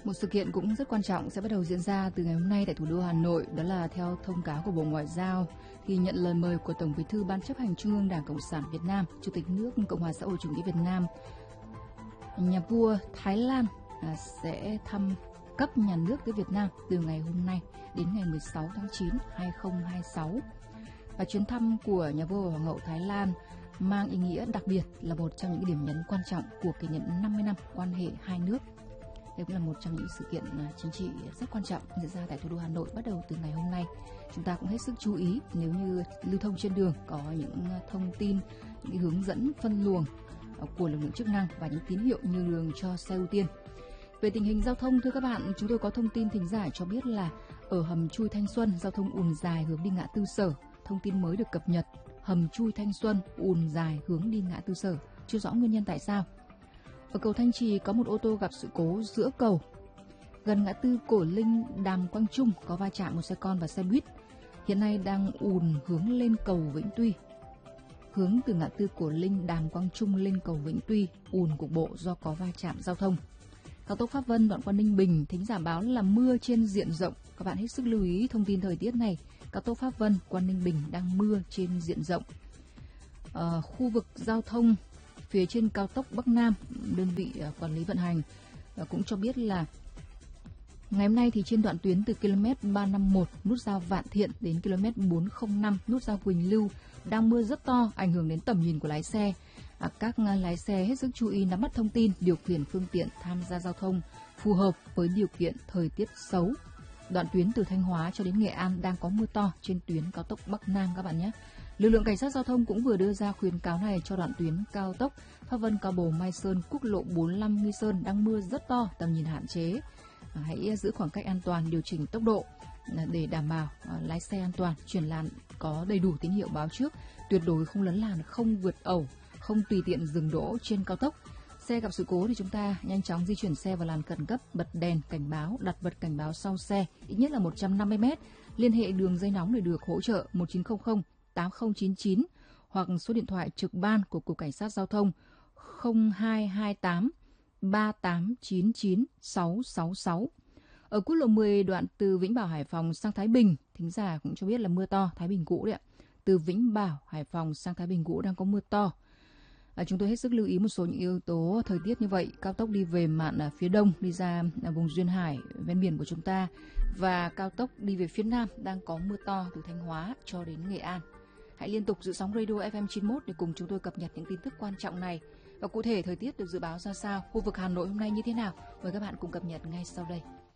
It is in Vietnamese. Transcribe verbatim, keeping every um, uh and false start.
Một sự kiện cũng rất quan trọng sẽ bắt đầu diễn ra từ ngày hôm nay tại thủ đô Hà Nội, đó là theo thông cáo của Bộ Ngoại giao khi nhận lời mời của Tổng Bí thư Ban Chấp hành Trung ương Đảng Cộng sản Việt Nam, Chủ tịch nước Cộng hòa xã hội chủ nghĩa Việt Nam, nhà vua Thái Lan sẽ thăm cấp nhà nước tới Việt Nam từ ngày hôm nay đến ngày mười sáu tháng chín năm hai nghìn không trăm hai mươi sáu. Và chuyến thăm của nhà vua và hoàng hậu Thái Lan mang ý nghĩa đặc biệt, là một trong những điểm nhấn quan trọng của kỷ niệm năm mươi năm quan hệ hai nước. Đây cũng là một trong những sự kiện chính trị rất quan trọng diễn ra tại thủ đô Hà Nội bắt đầu từ ngày hôm nay. Chúng ta cũng hết sức chú ý nếu như lưu thông trên đường có những thông tin, những hướng dẫn phân luồng của lực lượng chức năng và những tín hiệu như đường cho xe ưu tiên. Về tình hình giao thông, thưa các bạn, chúng tôi có thông tin thính giả cho biết là ở hầm chui Thanh Xuân, giao thông ùn dài hướng đi ngã tư Sở. Thông tin mới được cập nhật, hầm chui Thanh Xuân ùn dài hướng đi ngã tư Sở, chưa rõ nguyên nhân tại sao. Ở cầu Thanh Trì có một ô tô gặp sự cố giữa cầu. Gần ngã tư Cổ Linh, Đàm Quang Trung có va chạm một xe con và xe buýt. Hiện nay đang ùn hướng lên cầu Vĩnh Tuy. Hướng từ ngã tư Cổ Linh, Đàm Quang Trung lên cầu Vĩnh Tuy ùn cục bộ do có va chạm giao thông. Cao tốc Pháp Vân đoạn qua Ninh Bình, thính giả báo là mưa trên diện rộng. Các bạn hết sức lưu ý thông tin thời tiết này. Cao tốc Pháp Vân qua Ninh Bình đang mưa trên diện rộng. Ở khu vực giao thông phía trên cao tốc Bắc Nam, đơn vị quản lý vận hành cũng cho biết là ngày hôm nay thì trên đoạn tuyến từ ki lô mét ba trăm năm mươi mốt nút giao Vạn Thiện đến ki lô mét bốn trăm lẻ năm nút giao Quỳnh Lưu đang mưa rất to, ảnh hưởng đến tầm nhìn của lái xe. À, các lái xe hết sức chú ý nắm bắt thông tin, điều khiển phương tiện tham gia giao thông phù hợp với điều kiện thời tiết xấu. Đoạn tuyến từ Thanh Hóa cho đến Nghệ An đang có mưa to trên tuyến cao tốc Bắc Nam các bạn nhé. Lực lượng cảnh sát giao thông cũng vừa đưa ra khuyến cáo này cho đoạn tuyến cao tốc Pháp Vân Cao Bồ Mai Sơn, quốc lộ bốn mươi lăm Nghi Sơn đang mưa rất to, tầm nhìn hạn chế. À, hãy giữ khoảng cách an toàn, điều chỉnh tốc độ để đảm bảo à, lái xe an toàn, chuyển làn có đầy đủ tín hiệu báo trước, tuyệt đối không lấn làn, không vượt ẩu, không tùy tiện dừng đỗ trên cao tốc. Xe gặp sự cố thì chúng ta nhanh chóng di chuyển xe vào làn khẩn cấp, bật đèn cảnh báo, đặt vật cảnh báo sau xe ít nhất là một trăm năm mươi mét, liên hệ đường dây nóng để được hỗ trợ một chín không không tám không chín chín hoặc số điện thoại trực ban của Cục Cảnh sát Giao thông không hai hai tám ba tám chín chín sáu sáu sáu. Ở quốc lộ mười đoạn từ Vĩnh Bảo Hải Phòng sang Thái Bình, thính giả cũng cho biết là mưa to, Thái Bình cũ đấy ạ. Từ Vĩnh Bảo Hải Phòng sang Thái Bình cũ đang có mưa to. À, chúng tôi hết sức lưu ý một số những yếu tố thời tiết như vậy. Cao tốc đi về mạn ở phía đông, đi ra vùng duyên hải ven biển của chúng ta, và cao tốc đi về phía nam đang có mưa to từ Thanh Hóa cho đến Nghệ An. Hãy liên tục giữ sóng radio ép em chín mươi mốt để cùng chúng tôi cập nhật những tin tức quan trọng này. Và cụ thể thời tiết được dự báo ra sao, khu vực Hà Nội hôm nay như thế nào, mời các bạn cùng cập nhật ngay sau đây.